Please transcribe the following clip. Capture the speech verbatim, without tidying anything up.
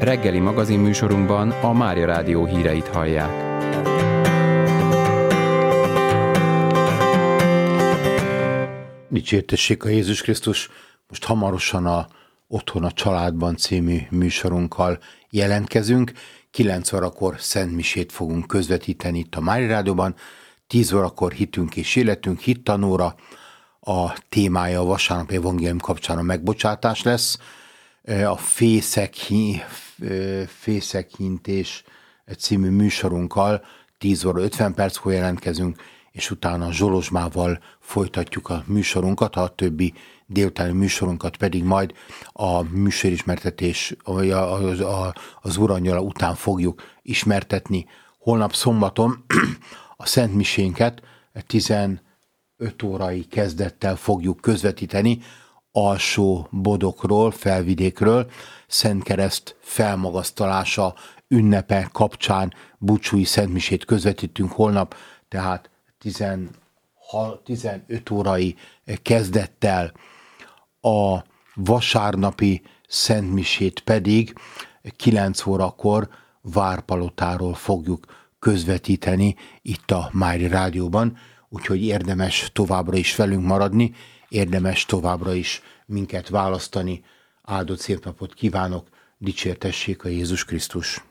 Reggeli magazinműsorunkban a Mária Rádió híreit hallják. Dicsértessék a Jézus Krisztus! Most hamarosan a Otthon a családban című műsorunkkal jelentkezünk. kilenc órakor szentmisét fogunk közvetíteni itt a Mária Rádióban. tíz órakor hitünk és életünk hittanóra. A témája a vasárnapi evangélium kapcsán a megbocsátás lesz. A Fészekhi, Fészekhintés című műsorunkkal tíz óra ötven perckor jelentkezünk, és utána a Zsolozsmával folytatjuk a műsorunkat, a többi délutáni műsorunkat pedig majd a műsorismertetés az Uranyala után fogjuk ismertetni. Holnap szombaton a Szentmisénket tizenöt órai kezdettel fogjuk közvetíteni Alsó Bodokról, Felvidékről, Szentkereszt felmagasztalása ünnepe kapcsán búcsúi szentmisét közvetítünk holnap, tehát tizenöt órai kezdettel. A vasárnapi szentmisét pedig kilenc órakor Várpalotáról fogjuk közvetíteni itt a Mária Rádióban, úgyhogy érdemes továbbra is velünk maradni, érdemes továbbra is minket választani. Áldott szép napot kívánok, dicsértessék a Jézus Krisztus!